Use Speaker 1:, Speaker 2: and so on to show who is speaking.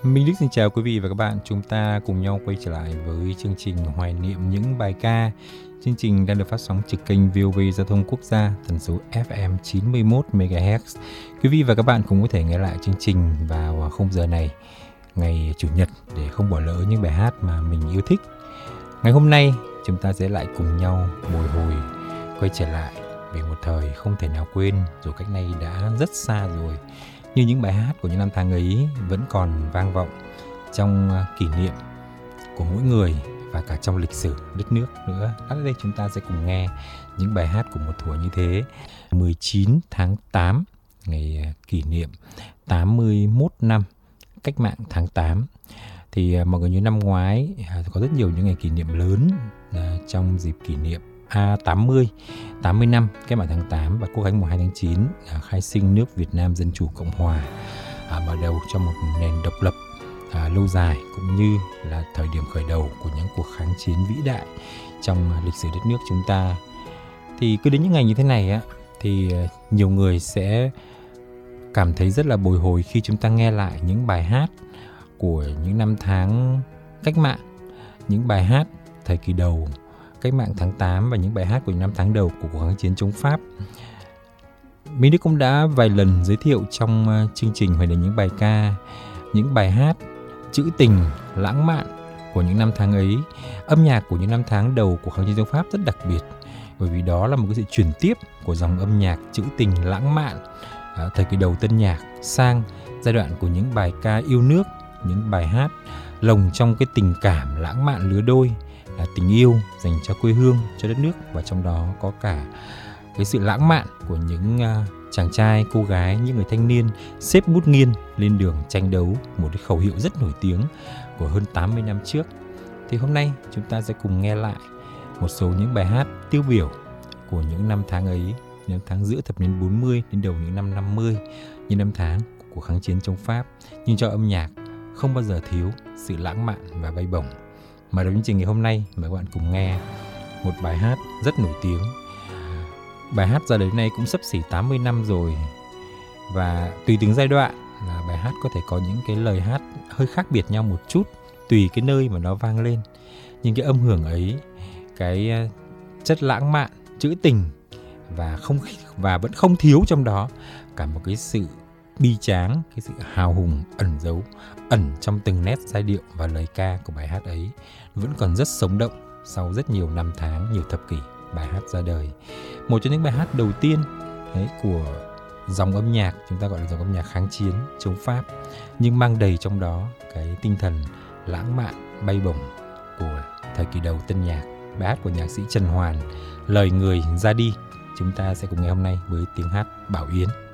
Speaker 1: Minh Đức xin chào quý vị và các bạn. Chúng ta cùng nhau quay trở lại với chương trình hoài niệm những bài ca. Chương trình đang được phát sóng trực kênh VOV Giao thông Quốc gia, tần số FM 91 MHz. Quý vị và các bạn cũng có thể nghe lại chương trình vào khung giờ này ngày Chủ nhật để không bỏ lỡ những bài hát mà mình yêu thích. Ngày hôm nay chúng ta sẽ lại cùng nhau bồi hồi quay trở lại về một thời không thể nào quên, dù cách nay đã rất xa rồi. Như những bài hát của những năm tháng ấy vẫn còn vang vọng trong kỷ niệm của mỗi người và cả trong lịch sử đất nước nữa. Ở đây chúng ta sẽ cùng nghe những bài hát của một thuở như thế. 19 tháng 8, ngày kỷ niệm 81 năm cách mạng tháng 8. Thì mọi người nhớ năm ngoái có rất nhiều những ngày kỷ niệm lớn trong dịp kỷ niệm 80 năm cách mạng tháng 8 và quốc khánh mùng 2 tháng 9 khai sinh nước Việt Nam Dân Chủ Cộng Hòa, mở đầu cho một nền độc lập lâu dài, cũng như là thời điểm khởi đầu của những cuộc kháng chiến vĩ đại trong lịch sử đất nước chúng ta. Thì cứ đến những ngày như thế này thì nhiều người sẽ cảm thấy rất là bồi hồi khi chúng ta nghe lại những bài hát của những năm tháng cách mạng, những bài hát thời kỳ đầu cách mạng tháng 8 và những bài hát của những năm tháng đầu của cuộc kháng chiến chống Pháp. Minh Đức cũng đã vài lần giới thiệu trong chương trình hoài niệm những bài ca, những bài hát trữ tình, lãng mạn của những năm tháng ấy. Âm nhạc của những năm tháng đầu của kháng chiến chống Pháp rất đặc biệt, bởi vì đó là một cái sự chuyển tiếp của dòng âm nhạc trữ tình, lãng mạn thời kỳ đầu tân nhạc sang giai đoạn của những bài ca yêu nước, những bài hát lồng trong cái tình cảm lãng mạn lứa đôi, là tình yêu dành cho quê hương, cho đất nước, và trong đó có cả cái sự lãng mạn của những chàng trai, cô gái, những người thanh niên xếp bút nghiêng lên đường tranh đấu, một cái khẩu hiệu rất nổi tiếng của hơn 80 năm trước. Thì hôm nay chúng ta sẽ cùng nghe lại một số những bài hát tiêu biểu của những năm tháng ấy, những năm tháng giữa thập niên 40 đến đầu những năm 50, những năm tháng của kháng chiến chống Pháp, nhưng cho âm nhạc không bao giờ thiếu sự lãng mạn và bay bổng. Mà đầu chương trình ngày hôm nay mời các bạn cùng nghe một bài hát rất nổi tiếng. Bài hát ra đời nay cũng xấp xỉ 80 năm rồi, và tùy từng giai đoạn là bài hát có thể có những cái lời hát hơi khác biệt nhau một chút, tùy cái nơi mà nó vang lên. Nhưng cái âm hưởng ấy, cái chất lãng mạn, trữ tình và vẫn không thiếu trong đó cả một cái sự bi tráng, cái sự hào hùng ẩn trong từng nét giai điệu và lời ca của bài hát ấy vẫn còn rất sống động sau rất nhiều năm tháng, nhiều thập kỷ bài hát ra đời. Một trong những bài hát đầu tiên đấy của dòng âm nhạc, chúng ta gọi là dòng âm nhạc kháng chiến chống Pháp, nhưng mang đầy trong đó cái tinh thần lãng mạn bay bổng của thời kỳ đầu tân nhạc. Bài hát của nhạc sĩ Trần Hoàn, Lời Người Ra Đi, chúng ta sẽ cùng nghe hôm nay với tiếng hát Bảo Yến.